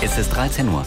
Es ist 13 Uhr.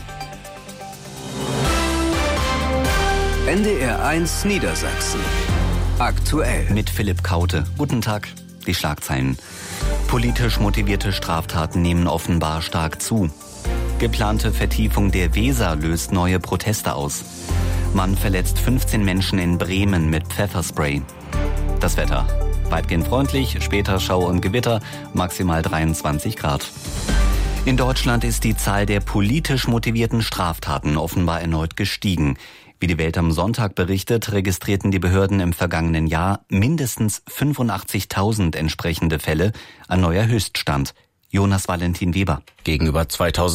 NDR 1 Niedersachsen. Aktuell. Mit Philipp Kaute. Guten Tag. Die Schlagzeilen. Politisch motivierte Straftaten nehmen offenbar stark zu. Geplante Vertiefung der Weser löst neue Proteste aus. Man verletzt 15 Menschen in Bremen mit Pfefferspray. Das Wetter. Weitgehend freundlich, später Schauer und Gewitter, maximal 23 Grad. In Deutschland ist die Zahl der politisch motivierten Straftaten offenbar erneut gestiegen. Wie die Welt am Sonntag berichtet, registrierten die Behörden im vergangenen Jahr mindestens 85.000 entsprechende Fälle, ein neuer Höchststand. Jonas Valentin Weber. Gegenüber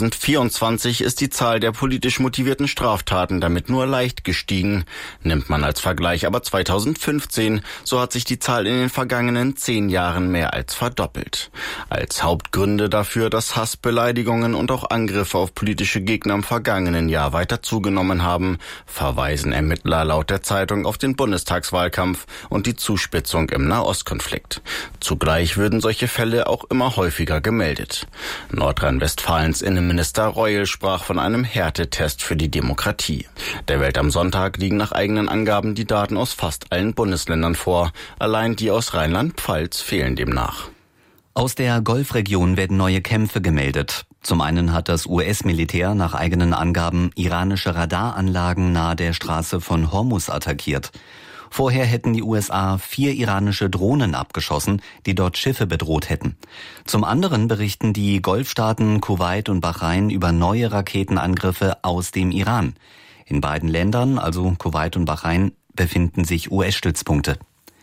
2024 ist die Zahl der politisch motivierten Straftaten damit nur leicht gestiegen. Nimmt man als Vergleich aber 2015, so hat sich die Zahl in den vergangenen 10 Jahren mehr als verdoppelt. Als Hauptgründe dafür, dass Hass, Beleidigungen und auch Angriffe auf politische Gegner im vergangenen Jahr weiter zugenommen haben, verweisen Ermittler laut der Zeitung auf den Bundestagswahlkampf und die Zuspitzung im Nahostkonflikt. Zugleich würden solche Fälle auch immer häufiger gemeldet. Nordrhein-Westfalens Innenminister Reul sprach von einem Härtetest für die Demokratie. Der Welt am Sonntag liegen nach eigenen Angaben die Daten aus fast allen Bundesländern vor. Allein die aus Rheinland-Pfalz fehlen demnach. Aus der Golfregion werden neue Kämpfe gemeldet. Zum einen hat das US-Militär nach eigenen Angaben iranische Radaranlagen nahe der Straße von Hormuz attackiert. Vorher hätten die USA 4 iranische Drohnen abgeschossen, die dort Schiffe bedroht hätten. Zum anderen berichten die Golfstaaten Kuwait und Bahrain über neue Raketenangriffe aus dem Iran. In beiden Ländern, also Kuwait und Bahrain, befinden sich US-Stützpunkte.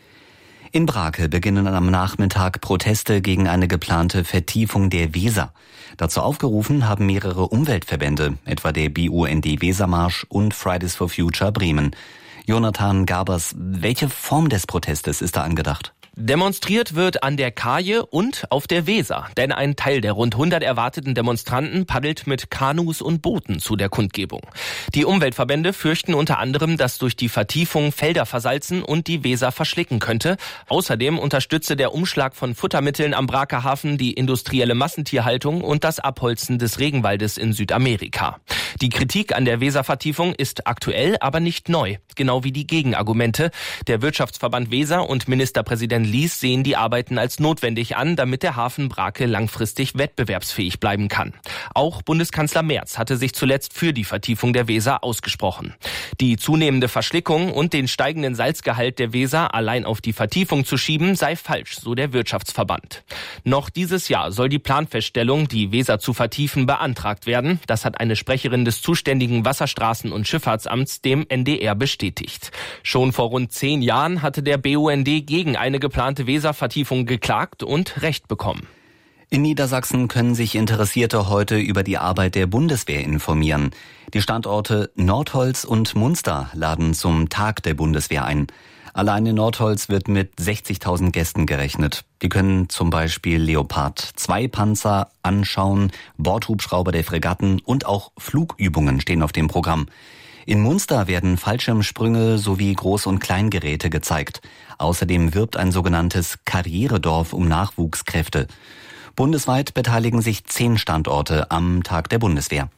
In Brakel beginnen am Nachmittag Proteste gegen eine geplante Vertiefung der Weser. Dazu aufgerufen haben mehrere Umweltverbände, etwa der BUND Wesermarsch und Fridays for Future Bremen. Jonathan Gabers, welche Form des Protestes ist da angedacht? Demonstriert wird an der Kaje und auf der Weser, denn ein Teil der rund 100 erwarteten Demonstranten paddelt mit Kanus und Booten zu der Kundgebung. Die Umweltverbände fürchten unter anderem, dass durch die Vertiefung Felder versalzen und die Weser verschlicken könnte. Außerdem unterstütze der Umschlag von Futtermitteln am Braker Hafen die industrielle Massentierhaltung und das Abholzen des Regenwaldes in Südamerika. Die Kritik an der Weservertiefung ist aktuell, aber nicht neu, genau wie die Gegenargumente. Der Wirtschaftsverband Weser und Ministerpräsident Lies sehen die Arbeiten als notwendig an, damit der Hafen Brakel langfristig wettbewerbsfähig bleiben kann. Auch Bundeskanzler Merz hatte sich zuletzt für die Vertiefung der Weser ausgesprochen. Die zunehmende Verschlickung und den steigenden Salzgehalt der Weser allein auf die Vertiefung zu schieben, sei falsch, so der Wirtschaftsverband. Noch dieses Jahr soll die Planfeststellung, die Weser zu vertiefen, beantragt werden. Das hat eine Sprecherin des zuständigen Wasserstraßen- und Schifffahrtsamts dem NDR bestätigt. Schon vor rund 10 Jahren hatte der BUND gegen eine geplante Weservertiefung geklagt und Recht bekommen. In Niedersachsen können sich Interessierte heute über die Arbeit der Bundeswehr informieren. Die Standorte Nordholz und Munster laden zum Tag der Bundeswehr ein. Allein in Nordholz wird mit 60.000 Gästen gerechnet. Die können zum Beispiel Leopard 2 Panzer anschauen, Bordhubschrauber der Fregatten und auch Flugübungen stehen auf dem Programm. In Munster werden Fallschirmsprünge sowie Groß- und Kleingeräte gezeigt. Außerdem wirbt ein sogenanntes Karrieredorf um Nachwuchskräfte. Bundesweit beteiligen sich 10 Standorte am Tag der Bundeswehr.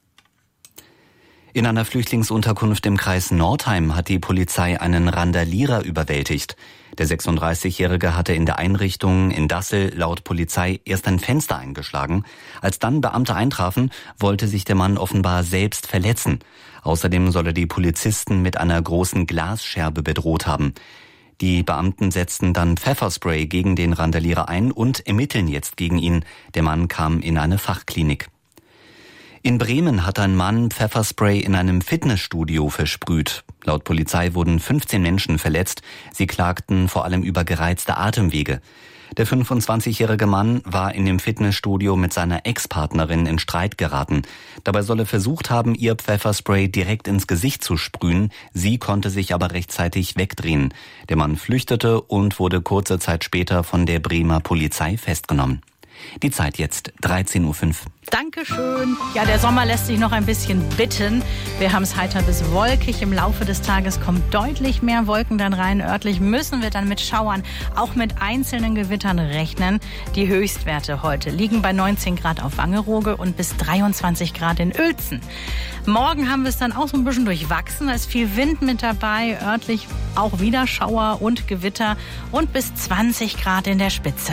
In einer Flüchtlingsunterkunft im Kreis Nordheim hat die Polizei einen Randalierer überwältigt. Der 36-Jährige hatte in der Einrichtung in Dassel laut Polizei erst ein Fenster eingeschlagen. Als dann Beamte eintrafen, wollte sich der Mann offenbar selbst verletzen. Außerdem soll er die Polizisten mit einer großen Glasscherbe bedroht haben. Die Beamten setzten dann Pfefferspray gegen den Randalierer ein und ermitteln jetzt gegen ihn. Der Mann kam in eine Fachklinik. In Bremen hat ein Mann Pfefferspray in einem Fitnessstudio versprüht. Laut Polizei wurden 15 Menschen verletzt. Sie klagten vor allem über gereizte Atemwege. Der 25-jährige Mann war in dem Fitnessstudio mit seiner Ex-Partnerin in Streit geraten. Dabei soll er versucht haben, ihr Pfefferspray direkt ins Gesicht zu sprühen. Sie konnte sich aber rechtzeitig wegdrehen. Der Mann flüchtete und wurde kurze Zeit später von der Bremer Polizei festgenommen. Die Zeit jetzt 13:05 Uhr. Dankeschön. Ja, der Sommer lässt sich noch ein bisschen bitten. Wir haben es heiter bis wolkig. Im Laufe des Tages kommen deutlich mehr Wolken dann rein. Örtlich müssen wir dann mit Schauern, auch mit einzelnen Gewittern rechnen. Die Höchstwerte heute liegen bei 19 Grad auf Wangerooge und bis 23 Grad in Uelzen. Morgen haben wir es dann auch so ein bisschen durchwachsen. Da ist viel Wind mit dabei. Örtlich auch wieder Schauer und Gewitter und bis 20 Grad in der Spitze.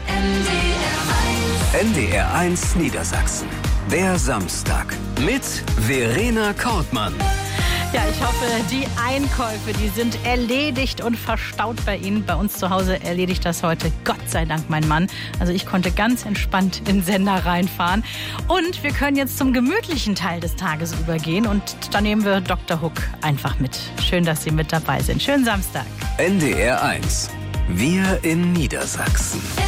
NDR 1 Niedersachsen. Der Samstag mit Verena Kortmann. Ja, ich hoffe, die Einkäufe, die sind erledigt und verstaut bei Ihnen. Bei uns zu Hause erledigt das heute, Gott sei Dank, mein Mann. Also ich konnte ganz entspannt in den Sender reinfahren. Und wir können jetzt zum gemütlichen Teil des Tages übergehen. Und da nehmen wir Dr. Hook einfach mit. Schön, dass Sie mit dabei sind. Schönen Samstag. NDR 1. Wir in Niedersachsen.